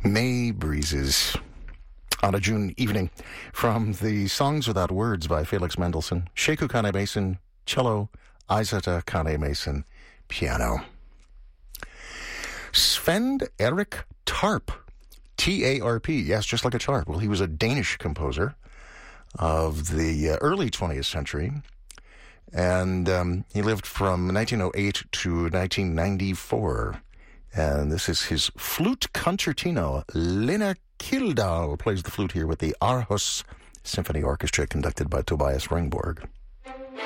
May breezes on a June evening from the Songs Without Words by Felix Mendelssohn, Sheku Kane Mason, cello, Isata Kane Mason, piano. Sven Erik Tarp, T-A-R-P, yes, just like a chart. Well, he was a Danish composer of the early 20th century, and he lived from 1908 to 1994. And this is his flute concertino. Lena Kildahl plays the flute here with the Aarhus Symphony Orchestra, conducted by Tobias Ringborg.